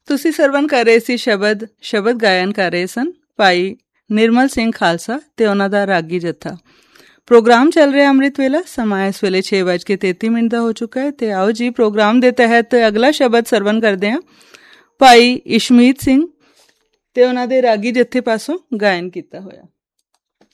ਤੁਸੀਂ ਸਰਵਣ ਕਰ ਰਹੇ ਸੀ ਸ਼ਬਦ ਗਾਇਨ ਕਰ ਰਹੇ ਸਨ ਭਾਈ ਨਿਰਮਲ ਸਿੰਘ ਖਾਲਸਾ ਤੇ ਉਹਨਾਂ ਦਾ ਰਾਗੀ ਜੱਥਾ। ਪ੍ਰੋਗਰਾਮ ਚੱਲ ਰਿਹਾ ਅੰਮ੍ਰਿਤ ਵੇਲਾ। ਸਮਾਂ ਇਸ ਵੇਲੇ 6:33 ਦਾ ਹੋ ਚੁੱਕਾ ਹੈ ਤੇ ਆਓ ਜੀ ਪ੍ਰੋਗਰਾਮ ਦੇ ਤਹਿਤ ਅਗਲਾ ਸ਼ਬਦ ਸਰਵਣ ਕਰਦੇ ਹਾਂ ਭਾਈ ਇਸ਼ਮੀਤ ਸਿੰਘ ਤੇ ਉਹਨਾਂ ਦੇ ਰਾਗੀ ਜੱਥੇ ਪਾਸੋਂ ਗਾਇਨ ਕੀਤਾ ਹੋਇਆ।